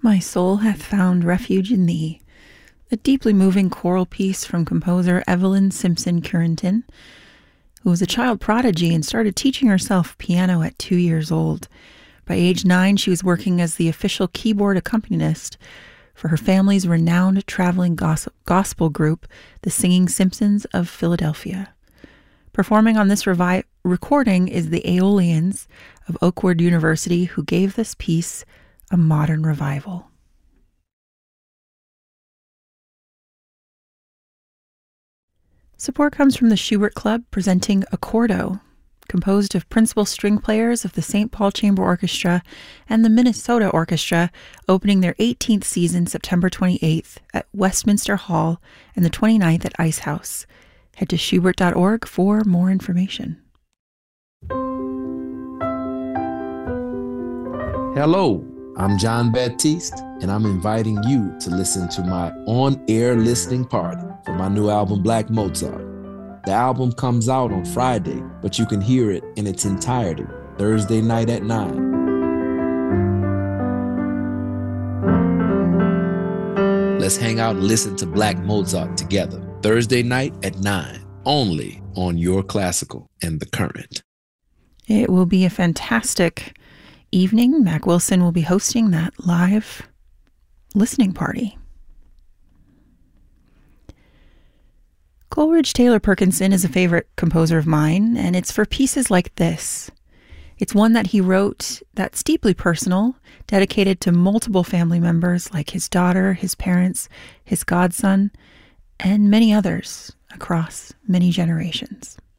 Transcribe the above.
My soul hath found refuge in thee, a deeply moving choral piece from composer Evelyn Simpson Curenton, who was a child prodigy and started teaching herself piano at 2 years old. By age 9, she was working as the official keyboard accompanist for her family's renowned traveling gospel group, the Singing Simpsons of Philadelphia. Performing on this recording is the Aeolians of Oakwood University, who gave this piece a modern revival. Support comes from the Schubert Club, presenting Accordo, composed of principal string players of the St. Paul Chamber Orchestra and the Minnesota Orchestra, opening their 18th season September 28th at Westminster Hall and the 29th at Ice House. Head to schubert.org for more information. Hello, I'm John Baptiste, and I'm inviting you to listen to my on-air listening party for my new album, Black Mozart. The album comes out on Friday, but you can hear it in its entirety Thursday night at 9. Let's hang out and listen to Black Mozart together Thursday night at 9, only on Your Classical and The Current. It will be a fantastic evening. Mac Wilson will be hosting that live listening party. Coleridge Taylor Perkinson is a favorite composer of mine, and it's for pieces like this. It's one that he wrote that's deeply personal, dedicated to multiple family members like his daughter, his parents, his godson, and many others across many generations.